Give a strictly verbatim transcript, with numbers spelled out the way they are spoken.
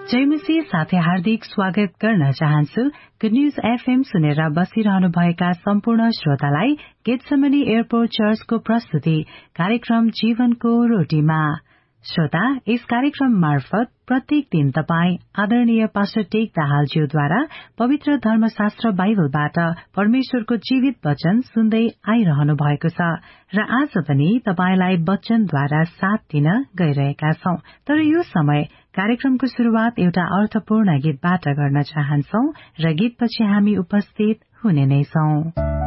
जयमसी साथै हार्दिक स्वागत गर्न चाहन्छु। गुड न्यूज एफएम सुनेर बसिरहनुभएका सम्पूर्ण श्रोतालाई गेटसेमनी एयरपोर्ट चर्चको प्रस्तुति कार्यक्रम जीवनको रोटीमा। श्रोता, यस कार्यक्रम मार्फत प्रत्येक दिन तपाई आदरणीय पास्टर टेक दाहालज्यूद्वारा पवित्र धर्मशास्त्र बाइबलबाट परमेश्वरको जीवित वचन सुन्दै आइरहनु भएको छ र आज पनि तपाईलाई वचनद्वारा साथ दिन गइरहेका छौं। तर यो समय कार्यक्रमको शुरूआत एउटा अर्थपूर्ण गीतबाट गर्न चाहन्छौ र गीतपछि हामी उपस्थित हुने नै छौं।